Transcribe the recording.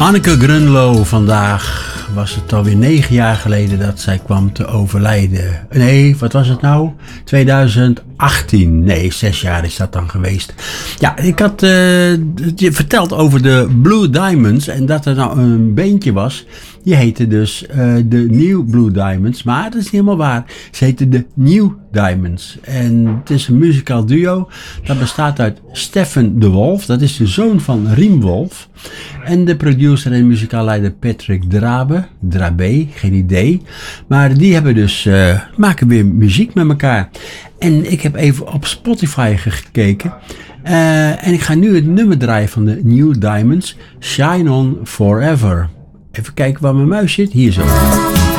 Anneke Grunlo, vandaag was het alweer 9 jaar geleden dat zij kwam te overlijden. Nee, wat was het nou? 2018. Nee, 6 jaar is dat dan geweest. Ja, ik had je verteld over de Blue Diamonds en dat er nou een beentje was. Die heette dus de New Blue Diamonds, maar dat is niet helemaal waar. Ze heette de New Diamonds. En het is een muzikaal duo. Dat bestaat uit Stefan de Wolf, dat is de zoon van Riem Wolf. En de producer en muzikaal leider Patrick Drabe, geen idee. Maar die hebben dus, maken weer muziek met elkaar. En ik heb even op Spotify gekeken. En ik ga nu het nummer draaien van de New Diamonds, Shine On Forever. Even kijken waar mijn muis zit. Hier zo.